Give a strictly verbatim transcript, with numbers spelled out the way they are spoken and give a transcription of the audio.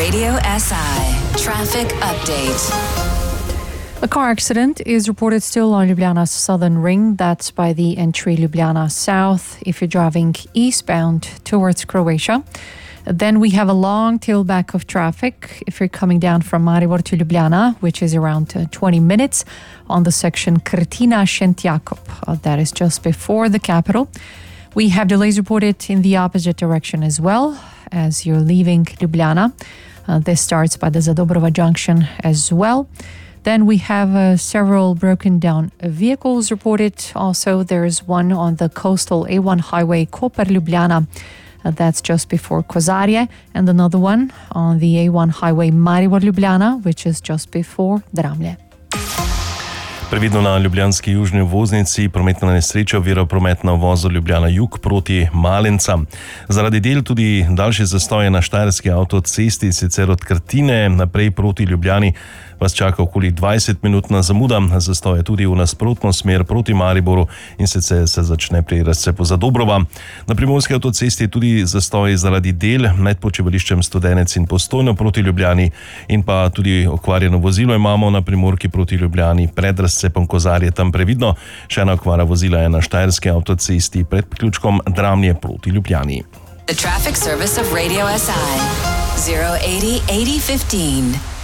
Radio S I traffic update. A car accident is reported still on Ljubljana's southern ring. That's by the entry Ljubljana South if you're driving eastbound towards Croatia. Then we have a long tailback of traffic if you're coming down from Maribor to Ljubljana, which is around uh, twenty minutes on the section Krtina-Šent Jakub. Uh, that is just before the capital. We have delays reported in the opposite direction as well as you're leaving Ljubljana. Uh, this starts by the Zadobrova junction as well. Then we have uh, several broken down vehicles reported. Also, there is one on the coastal A one highway Koper-Ljubljana. Uh, that's just before Kozarje. And another one on the A one highway Maribor-Ljubljana, which is just before Dramlje. Previdno na ljubljanski južni voznici prometna nesreča ovira promet na vozu Ljubljana jug proti Malencam. Zaradi del tudi daljše zastoje na štajerski avtocesti, sicer od Krtine naprej proti Ljubljani vas čaka okoli dvajset minutna zamuda. Zastoje tudi v nasprotno smer proti Mariboru in sicer se začne pri razcepu Zadobrova. Na primorski avtocesti je tudi zastoj zaradi del med počivališčem Studenec in Postojno proti Ljubljani in pa tudi okvarjeno vozilo imamo na primorki proti Ljubljani pred razcepom Kozarje, tam previdno. Še ena okvara vozila je na štajerski avtocesti pred priključkom Dramlje proti Ljubljani. The traffic service of Radio S I zero eighty eighty fifteen.